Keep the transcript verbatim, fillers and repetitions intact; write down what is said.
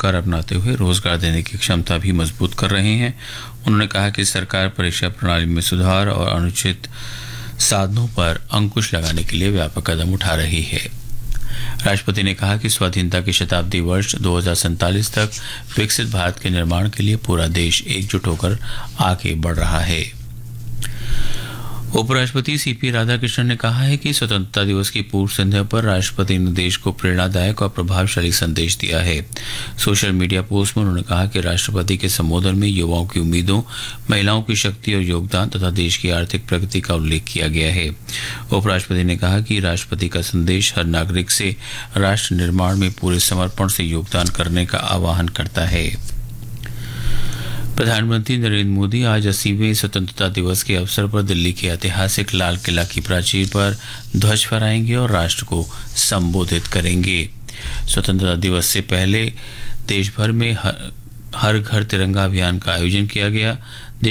संस्कार अपनाते हुए रोजगार देने की क्षमता भी मजबूत कर रहे हैं। उन्होंने कहा कि सरकार परीक्षा प्रणाली में सुधार और अनुचित साधनों पर अंकुश लगाने के लिए व्यापक कदम उठा रही है। राष्ट्रपति ने कहा कि स्वाधीनता के शताब्दी वर्ष दो हज़ार सैंतालीस तक विकसित भारत के निर्माण के लिए पूरा देश एकजुट होकर आगे बढ़ रहा है। उपराष्ट्रपति सीपी राधाकृष्णन ने कहा है कि स्वतंत्रता दिवस की पूर्व संध्या पर राष्ट्रपति ने देश को प्रेरणादायक और प्रभावशाली संदेश दिया है। सोशल मीडिया पोस्ट में उन्होंने कहा कि राष्ट्रपति के संबोधन में युवाओं की उम्मीदों, महिलाओं की शक्ति और योगदान तथा देश की आर्थिक प्रगति का उल्लेख किया गया है। उपराष्ट्रपति ने कहा कि राष्ट्रपति का संदेश हर नागरिक से राष्ट्र निर्माण में पूरे समर्पण से योगदान करने का आह्वान करता है। प्रधानमंत्री नरेंद्र मोदी आज अस्सीवें स्वतंत्रता दिवस के अवसर पर दिल्ली के ऐतिहासिक लाल किला की प्राचीर पर ध्वज फहराएंगे और राष्ट्र को संबोधित करेंगे। स्वतंत्रता दिवस से पहले देश भर में हर, हर घर तिरंगा अभियान का आयोजन किया गया।